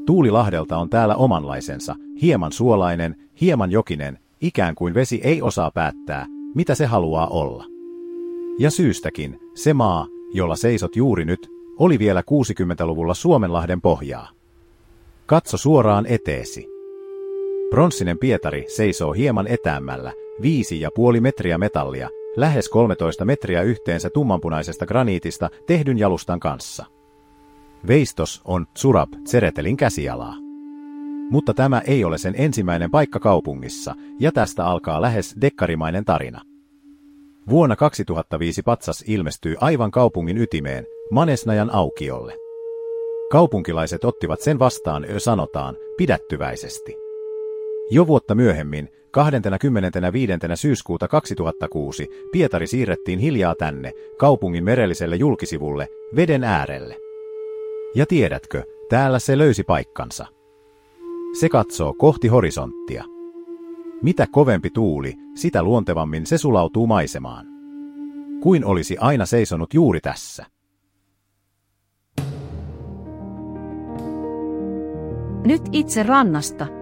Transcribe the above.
Tuulilahdelta on täällä omanlaisensa, hieman suolainen, hieman jokinen, ikään kuin vesi ei osaa päättää, mitä se haluaa olla. Ja syystäkin, se maa, jolla seisot juuri nyt, oli vielä 60-luvulla Suomenlahden pohjaa. Katso suoraan eteesi. Pronssinen Pietari seisoo hieman etäämmällä, 5,5 metriä metallia, lähes 13 metriä yhteensä tummanpunaisesta graniitista tehdyn jalustan kanssa. Veistos on Zurab Tseretelin käsialaa. Mutta tämä ei ole sen ensimmäinen paikka kaupungissa, ja tästä alkaa lähes dekkarimainen tarina. Vuonna 2005 patsas ilmestyi aivan kaupungin ytimeen, Manesnajan aukiolle. Kaupunkilaiset ottivat sen vastaan, sanotaan, pidättyväisesti. Jo vuotta myöhemmin, 25. syyskuuta 2006, Pietari siirrettiin hiljaa tänne, kaupungin merelliselle julkisivulle, veden äärelle. Ja tiedätkö, täällä se löysi paikkansa. Se katsoo kohti horisonttia. Mitä kovempi tuuli, sitä luontevammin se sulautuu maisemaan. Kuin olisi aina seisonut juuri tässä. Nyt itse rannasta,